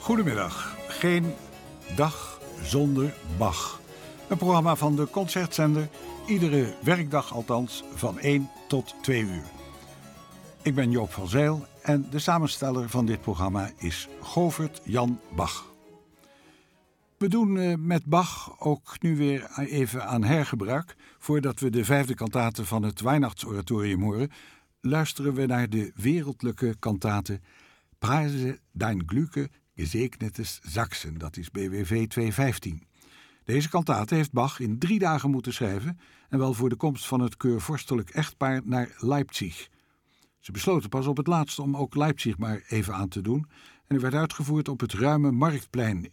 Goedemiddag. Geen dag zonder Bach. Een programma van de Concertzender, iedere werkdag althans, van 1 tot 2 uur. Ik ben Joop van Zijl en de samensteller van dit programma is Govert Jan Bach. We doen met Bach ook nu weer even aan hergebruik. Voordat we de 5e kantate van het Weihnachtsoratorium horen, luisteren we naar de wereldlijke kantate Preise dein Glücke, gesegnetes Sachsen. Dat is BWV 215. Deze kantate heeft Bach in 3 dagen moeten schrijven en wel voor de komst van het keurvorstelijk echtpaar naar Leipzig. Ze besloten pas op het laatst om ook Leipzig maar even aan te doen en er werd uitgevoerd op het ruime Marktplein